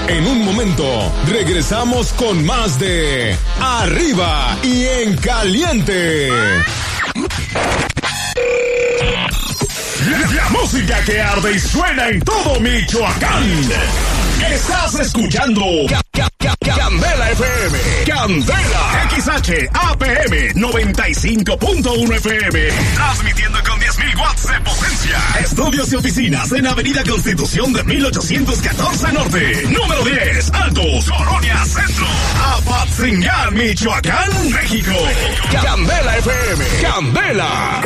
En un momento, regresamos con más de Arriba y en Caliente. La música que arde y suena en todo Michoacán. Estás escuchando Candela FM. Candela XH APM 95.1 FM. Transmitiendo con 10.000 watts de potencia. Estudios y oficinas en Avenida Constitución de 1814 Norte. Número 10, Altos, Colonia Centro. Apatzingán, Michoacán, México. Candela FM. Candela.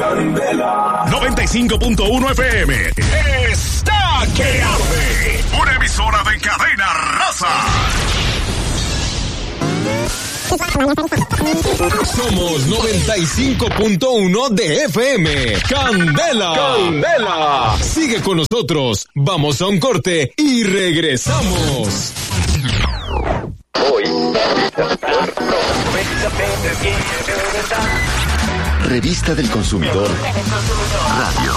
95.1 FM. Está que arde. Una emisora de cadena raza. Somos 95.1 de FM. Candela. Candela. Sigue con nosotros. Vamos a un corte y regresamos. Revista del Consumidor Radio.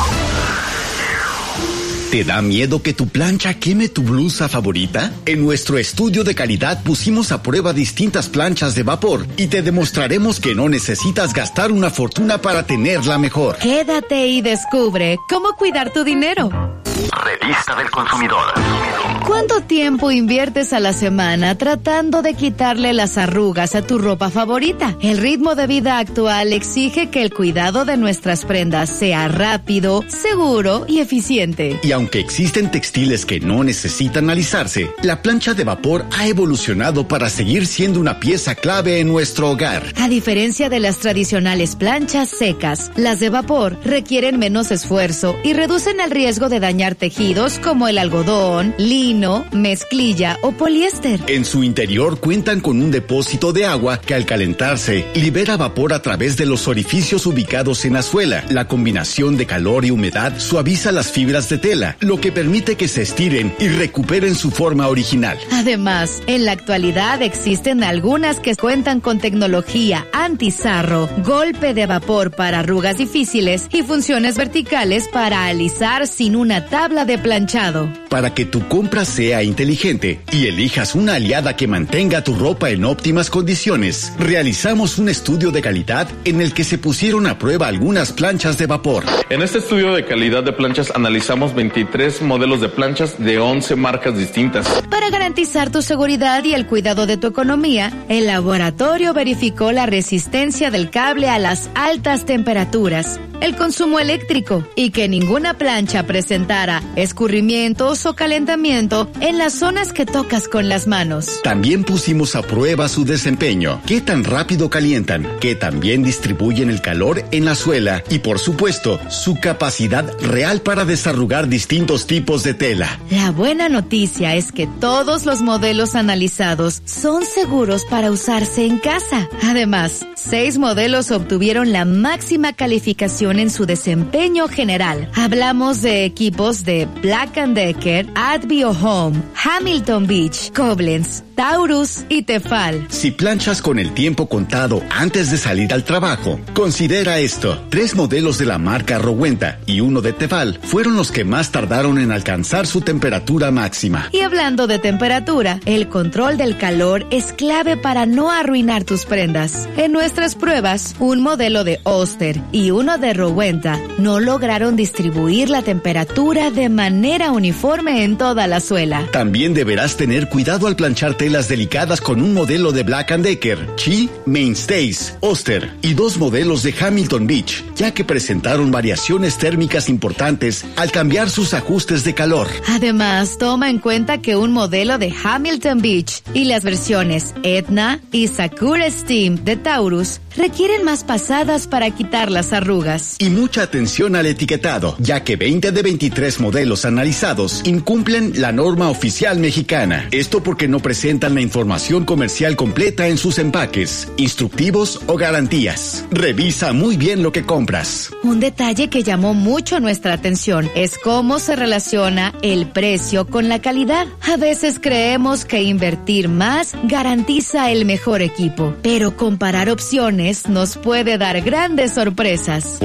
¿Te da miedo que tu plancha queme tu blusa favorita? En nuestro estudio de calidad pusimos a prueba distintas planchas de vapor y te demostraremos que no necesitas gastar una fortuna para tenerla mejor. Quédate y descubre cómo cuidar tu dinero. Revista del Consumidor. ¿Cuánto tiempo inviertes a la semana tratando de quitarle las arrugas a tu ropa favorita? El ritmo de vida actual exige que el cuidado de nuestras prendas sea rápido, seguro y eficiente. Y aunque existen textiles que no necesitan alisarse, la plancha de vapor ha evolucionado para seguir siendo una pieza clave en nuestro hogar. A diferencia de las tradicionales planchas secas, las de vapor requieren menos esfuerzo y reducen el riesgo de dañar tejidos como el algodón, lino, mezclilla o poliéster. En su interior cuentan con un depósito de agua que al calentarse libera vapor a través de los orificios ubicados en la suela. La combinación de calor y humedad suaviza las fibras de tela, lo que permite que se estiren y recuperen su forma original. Además, en la actualidad existen algunas que cuentan con tecnología anti-sarro, golpe de vapor para arrugas difíciles y funciones verticales para alisar sin una tabla de planchado. Para que tu compra sea inteligente y elijas una aliada que mantenga tu ropa en óptimas condiciones, realizamos un estudio de calidad en el que se pusieron a prueba algunas planchas de vapor. En este estudio de calidad de planchas analizamos 23 modelos de planchas de 11 marcas distintas. Para garantizar tu seguridad y el cuidado de tu economía, el laboratorio verificó la resistencia del cable a las altas temperaturas, el consumo eléctrico y que ninguna plancha presentara escurrimientos o calentamiento en las zonas que tocas con las manos. También pusimos a prueba su desempeño, qué tan rápido calientan, qué tan bien distribuyen el calor en la suela y, por supuesto, su capacidad real para desarrugar distintos tipos de tela. La buena noticia es que todos los modelos analizados son seguros para usarse en casa. Además, 6 modelos obtuvieron la máxima calificación en su desempeño general. Hablamos de equipos de Black & Decker, Advio Home, Hamilton Beach, Koblenz, Taurus y Tefal. Si planchas con el tiempo contado antes de salir al trabajo, considera esto. 3 modelos de la marca Rowenta y uno de Tefal fueron los que más tardaron en alcanzar su temperatura máxima. Y hablando de temperatura, el control del calor es clave para no arruinar tus prendas. En nuestras pruebas, un modelo de Oster y uno de Rowenta no lograron distribuir la temperatura de manera uniforme en toda la suela. También deberás tener cuidado al planchar telas delicadas con un modelo de Black & Decker, Chi, Mainstays, Oster y 2 modelos de Hamilton Beach, ya que presentaron variaciones térmicas importantes al cambiar sus ajustes de calor. Además, toma en cuenta que un modelo de Hamilton Beach y las versiones Etna y Sakura Steam de Taurus requieren más pasadas para quitar las arrugas. Y mucha atención al etiquetado, ya que 20 de 23 modelos analizados incumplen la norma oficial mexicana. Esto porque no presentan la información comercial completa en sus empaques, instructivos o garantías. Revisa muy bien lo que compras. Un detalle que llamó mucho nuestra atención es cómo se relaciona el precio con la calidad. A veces creemos que invertir más garantiza el mejor equipo, pero comparar opciones nos puede dar grandes sorpresas. Por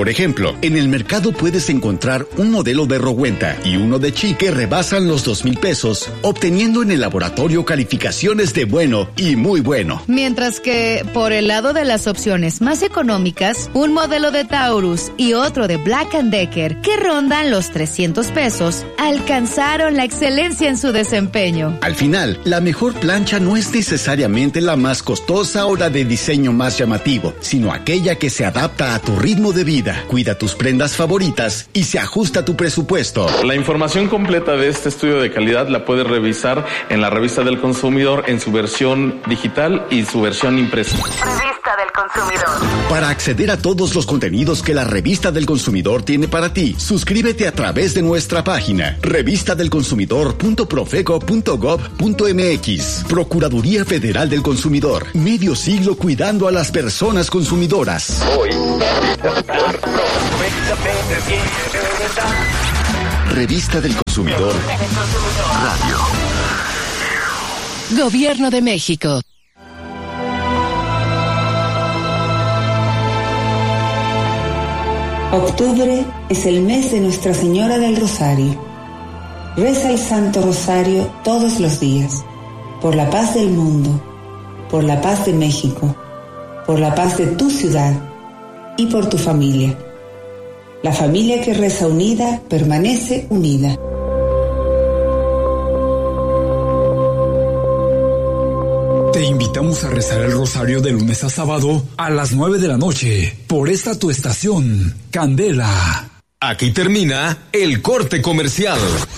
ejemplo, en el mercado puedes encontrar un modelo de Rowenta y uno de Chi que rebasan los 2,000 pesos, obteniendo en el laboratorio calificaciones de bueno y muy bueno. Mientras que, por el lado de las opciones más económicas, un modelo de Taurus y otro de Black & Decker, que rondan los 300 pesos, alcanzaron la excelencia en su desempeño. Al final, la mejor plancha no es necesariamente la más costosa o la de diseño más llamativo, sino aquella que se adapta a tu ritmo de vida, cuida tus prendas favoritas y se ajusta a tu presupuesto. La información completa de este estudio de calidad la puedes revisar en la Revista del Consumidor en su versión digital y su versión impresa. Revista del Consumidor. Para acceder a todos los contenidos que la Revista del Consumidor tiene para ti, suscríbete a través de nuestra página revistadelconsumidor.profeco.gov.mx. Procuraduría Federal del Consumidor. Medio siglo cuidando a las personas consumidoras. Revista del Consumidor. Radio. Gobierno de México. Octubre es el mes de Nuestra Señora del Rosario. Reza el Santo Rosario todos los días, por la paz del mundo, por la paz de México, por la paz de tu ciudad y por tu familia. La familia que reza unida permanece unida. Te invitamos a rezar el rosario de lunes a sábado a las 9 de la noche por esta tu estación, Candela. Aquí termina el corte comercial.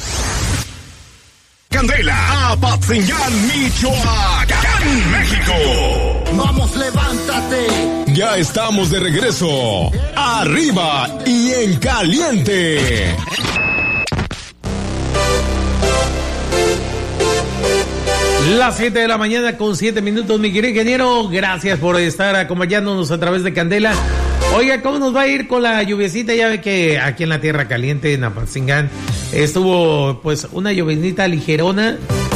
Candela, Apatzingán, Michoacán, México. Vamos, levántate. Ya estamos de regreso. Arriba y en caliente. Las 7 de la mañana con 7 minutos, mi querido ingeniero. Gracias por estar acompañándonos a través de Candela. Oiga, ¿cómo nos va a ir con la lluviecita? Ya ve que aquí en la Tierra Caliente, en Apatzingán, estuvo pues una lluviecita ligerona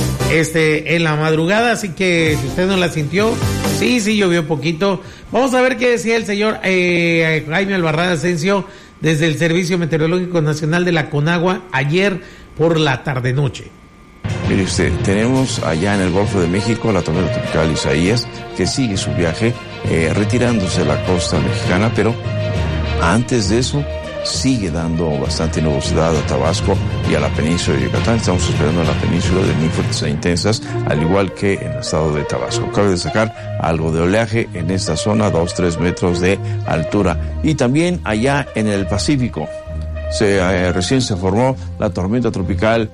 en la madrugada, así que si usted no la sintió, sí llovió poquito. Vamos a ver qué decía el señor Jaime Albarrán Asensio desde el Servicio Meteorológico Nacional de la Conagua ayer por la tarde-noche. Mire usted, tenemos allá en el Golfo de México la tormenta tropical Isaías, que sigue su viaje retirándose de la costa mexicana, pero antes de eso sigue dando bastante nubosidad a Tabasco y a la península de Yucatán. Estamos esperando en la península de muy fuertes e intensas, al igual que en el estado de Tabasco. Cabe destacar algo de oleaje en esta zona, 2-3 metros de altura. Y también allá en el Pacífico. Recién se formó la tormenta tropical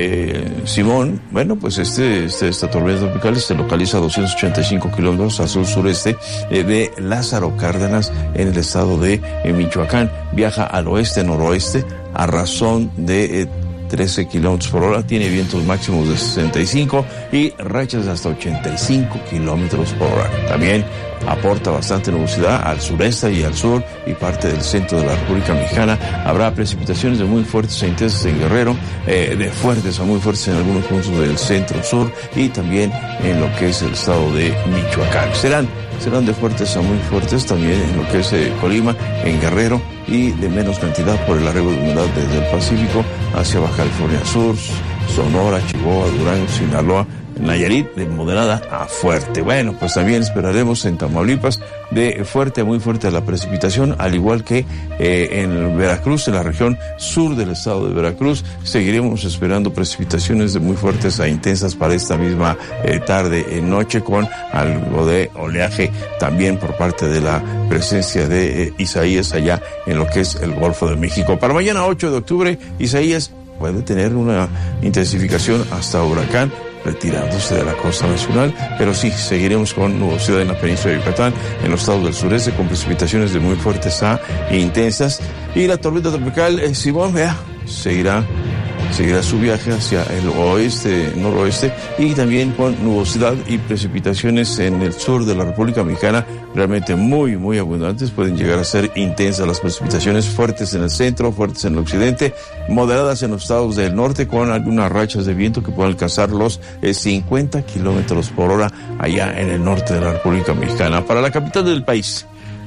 Simón. Bueno, pues esta tormenta tropical se localiza a 285 kilómetros al sur-sureste de Lázaro Cárdenas en el estado de Michoacán. Viaja al oeste-noroeste a razón de 13 kilómetros por hora, tiene vientos máximos de 65 y rachas de hasta 85 kilómetros por hora. También aporta bastante nubosidad al sureste y al sur y parte del centro de la República Mexicana. Habrá precipitaciones de muy fuertes e intensas en Guerrero, de fuertes a muy fuertes en algunos puntos del centro-sur y también en lo que es el estado de Michoacán. Serán de fuertes a muy fuertes también en lo que es Colima, en Guerrero, y de menos cantidad por el arribo de humedad desde el Pacífico hacia Baja California Sur, Sonora, Chihuahua, Durango, Sinaloa, Nayarit, de moderada a fuerte. Bueno, pues también esperaremos en Tamaulipas de fuerte a muy fuerte la precipitación, al igual que en Veracruz, en la región sur del estado de Veracruz. Seguiremos esperando precipitaciones de muy fuertes a intensas para esta misma tarde, noche, con algo de oleaje también por parte de la presencia de Isaías allá en lo que es el Golfo de México. Para mañana 8 de octubre, Isaías puede tener una intensificación hasta huracán, retirándose de la costa nacional, pero sí, seguiremos con nubosidad en la península de Yucatán, en los estados del sureste, con precipitaciones de muy fuertes a intensas, y la tormenta tropical Simón seguirá su viaje hacia el noroeste, y también con nubosidad y precipitaciones en el sur de la República Mexicana, realmente muy, muy abundantes. Pueden llegar a ser intensas las precipitaciones, fuertes en el centro, fuertes en el occidente, moderadas en los estados del norte, con algunas rachas de viento que pueden alcanzar los 50 kilómetros por hora allá en el norte de la República Mexicana. Para la capital del país,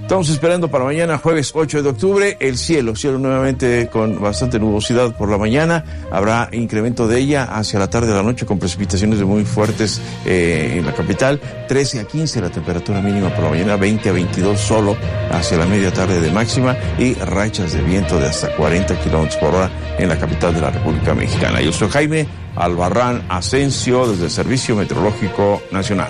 Estamos esperando para mañana, jueves 8 de octubre, el cielo nuevamente con bastante nubosidad por la mañana. Habrá incremento de ella hacia la tarde de la noche con precipitaciones muy fuertes en la capital. 13 a 15 la temperatura mínima por la mañana, 20 a 22 solo hacia la media tarde de máxima y rachas de viento de hasta 40 kilómetros por hora en la capital de la República Mexicana. Yo soy Jaime Albarrán Asensio desde el Servicio Meteorológico Nacional.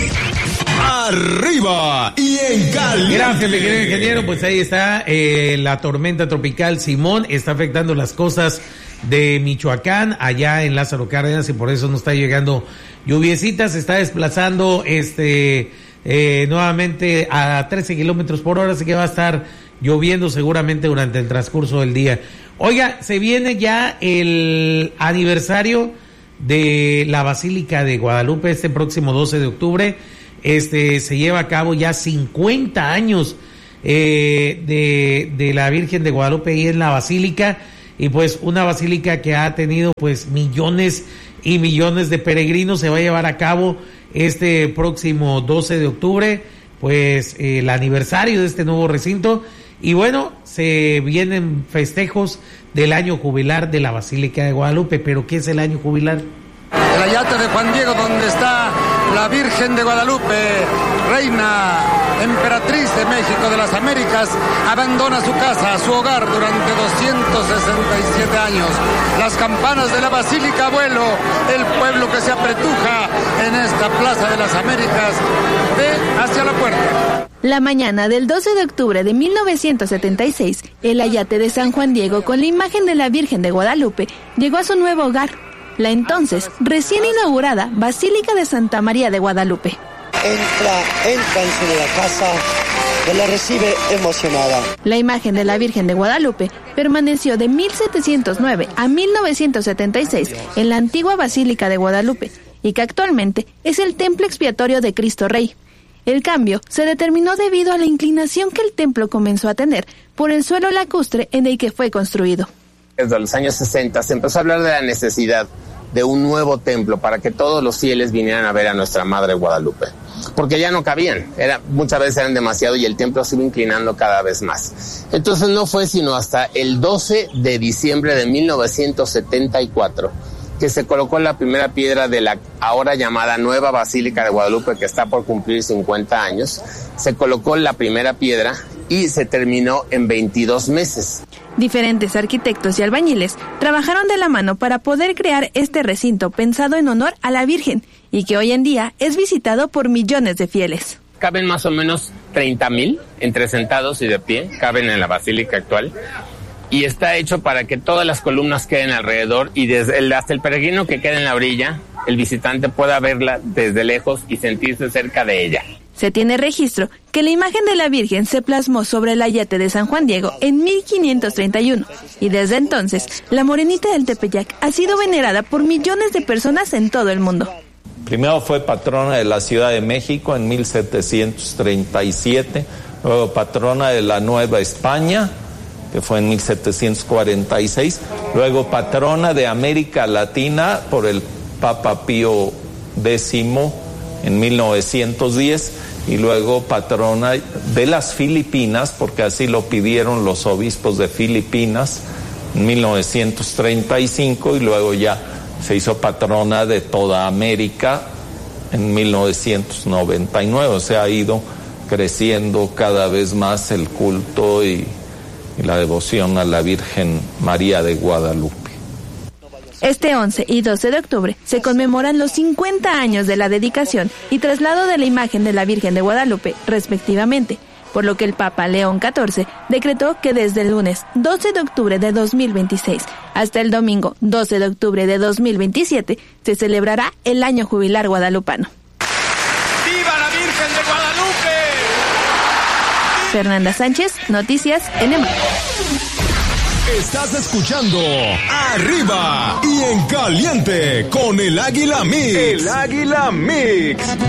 Arriba y en caliente. Gracias, mi querido ingeniero. Pues ahí está la tormenta tropical Simón. Está afectando las costas de Michoacán, allá en Lázaro Cárdenas, y por eso no está llegando lluviecita. Se está desplazando nuevamente a 13 kilómetros por hora, así que va a estar lloviendo seguramente durante el transcurso del día. Oiga, se viene ya el aniversario de la Basílica de Guadalupe este próximo 12 de octubre. Se lleva a cabo ya 50 años de la Virgen de Guadalupe ahí en la Basílica, y pues una basílica que ha tenido pues millones y millones de peregrinos. Se va a llevar a cabo este próximo 12 de octubre pues el aniversario de este nuevo recinto, y bueno, se vienen festejos del año jubilar de la Basílica de Guadalupe. ¿Pero qué es el año jubilar? El ayate de Juan Diego, donde está la Virgen de Guadalupe, reina, emperatriz de México de las Américas, abandona su casa, su hogar durante 267 años. Las campanas de la Basílica Abuelo, el pueblo que se apretuja en esta Plaza de las Américas, ve hacia la puerta. La mañana del 12 de octubre de 1976, el ayate de San Juan Diego con la imagen de la Virgen de Guadalupe llegó a su nuevo hogar, la entonces recién inaugurada Basílica de Santa María de Guadalupe. Entran en la casa, que la recibe emocionada. La imagen de la Virgen de Guadalupe permaneció de 1709 a 1976 en la antigua Basílica de Guadalupe, y que actualmente es el templo expiatorio de Cristo Rey. El cambio se determinó debido a la inclinación que el templo comenzó a tener por el suelo lacustre en el que fue construido. Desde los años 60 se empezó a hablar de la necesidad de un nuevo templo para que todos los fieles vinieran a ver a nuestra Madre Guadalupe, porque ya no cabían, muchas veces eran demasiado y el templo se iba inclinando cada vez más. Entonces no fue sino hasta el 12 de diciembre de 1974 que se colocó la primera piedra de la ahora llamada Nueva Basílica de Guadalupe, que está por cumplir 50 años. Se colocó la primera piedra y se terminó en 22 meses. Diferentes arquitectos y albañiles trabajaron de la mano para poder crear este recinto pensado en honor a la Virgen, y que hoy en día es visitado por millones de fieles. Caben más o menos 30,000 entre sentados y de pie, caben en la basílica actual. Y está hecho para que todas las columnas queden alrededor, y hasta el peregrino que quede en la orilla, el visitante pueda verla desde lejos y sentirse cerca de ella. Se tiene registro que la imagen de la Virgen se plasmó sobre el ayate de San Juan Diego en 1531, y desde entonces la Morenita del Tepeyac ha sido venerada por millones de personas en todo el mundo. Primero fue patrona de la Ciudad de México en 1737, luego patrona de la Nueva España, que fue en 1746, luego patrona de América Latina por el Papa Pío X en 1910, y luego patrona de las Filipinas, porque así lo pidieron los obispos de Filipinas en 1935, y luego ya se hizo patrona de toda América en 1999, o sea, ha ido creciendo cada vez más el culto y la devoción a la Virgen María de Guadalupe. Este 11 y 12 de octubre se conmemoran los 50 años de la dedicación y traslado de la imagen de la Virgen de Guadalupe, respectivamente, por lo que el Papa León XIV decretó que desde el lunes 12 de octubre de 2026 hasta el domingo 12 de octubre de 2027 se celebrará el año jubilar guadalupano. ¡Viva la Virgen de Guadalupe! Fernanda Sánchez, Noticias NM. Estás escuchando Arriba y en Caliente con el Águila Mix. El Águila Mix.